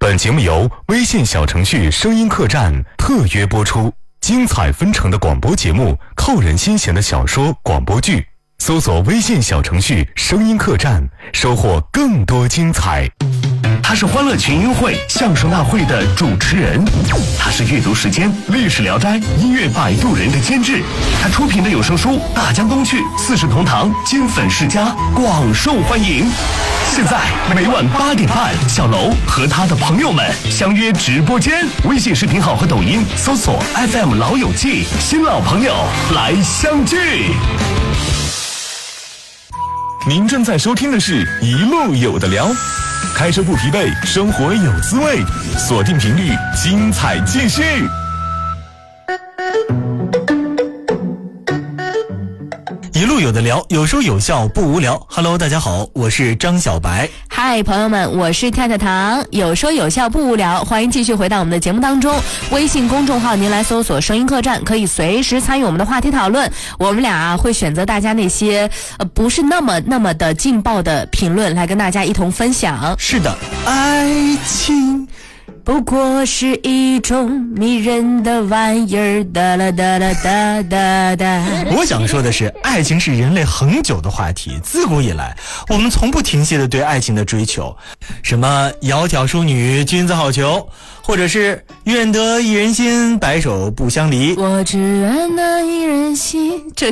本节目由微信小程序声音客栈特约播出，精彩纷呈的广播节目，扣人心弦的小说广播剧，搜索微信小程序声音客栈，收获更多精彩。 他是欢乐群英会相声大会的主持人，他是阅读时间历史聊斋音乐摆渡人的监制，他出品的有声书《大江东去》四世同堂金粉世家广受欢迎。现在每晚8点半，小楼和他的朋友们相约直播间，微信视频号和抖音搜索 FM 老友记，新老朋友来相聚。 您正在收听的是一路有的聊，开车不疲惫，生活有滋味，锁定频率，精彩继续。 一路有的聊，有说有笑不无聊。Hello， 大家好，我是张小白。 嗨，朋友们，我是跳跳糖，有说有笑不无聊，欢迎继续回到我们的节目当中。微信公众号您来搜索声音客栈，可以随时参与我们的话题讨论。我们俩会选择大家那些不是那么的劲爆的评论来跟大家一同分享。 是的，爱情不过是一种迷人的玩意儿，哒啦哒啦哒哒哒。 我想说的是，爱情是人类恒久的话题，自古以来我们从不停歇的对爱情的追求，什么窈窕淑女君子好逑，或者是愿得一人心，白首不相离。 我只愿得一人心，这